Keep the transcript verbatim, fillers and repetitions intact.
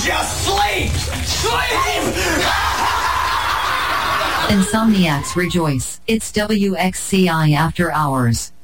Just sleep! Sleep! Insomniacs rejoice. It's W X C I After Hours.